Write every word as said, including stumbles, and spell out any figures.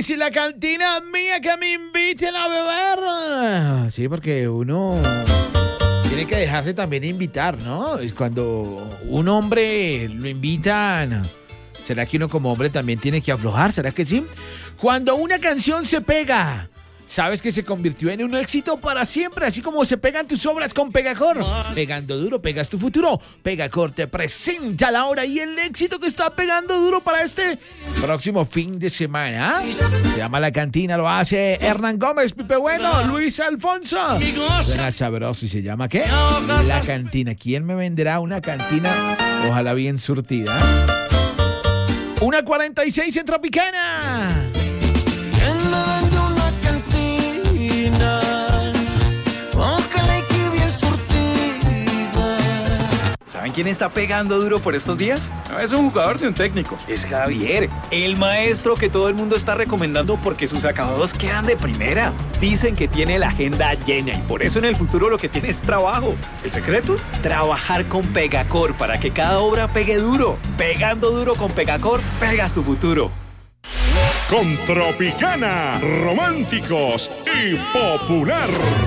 si la cantina es mía, que me inviten a beber. Sí, porque uno tiene que dejarse también invitar, ¿no? Es cuando un hombre lo invitan. ¿Será que uno como hombre también tiene que aflojar? ¿Será que sí? Cuando una canción se pega, sabes que se convirtió en un éxito para siempre, así como se pegan tus obras con Pegacor. Pegando duro, pegas tu futuro. Pegacor te presenta la hora y el éxito que está pegando duro para este próximo fin de semana. Se llama La Cantina, lo hace Hernán Gómez, Pipe Bueno, Luis Alfonso. Suena sabroso y se llama ¿qué? La Cantina. ¿Quién me venderá una cantina? Ojalá bien surtida. Una cuarenta y seis en Tropicana. ¿Saben quién está pegando duro por estos días? No es un jugador de un técnico, es Javier, el maestro que todo el mundo está recomendando porque sus acabados quedan de primera. Dicen que tiene la agenda llena y por eso en el futuro lo que tiene es trabajo. ¿El secreto? Trabajar con Pegacor para que cada obra pegue duro. Pegando duro con Pegacor, pegas tu futuro. Con Tropicana, románticos y popular.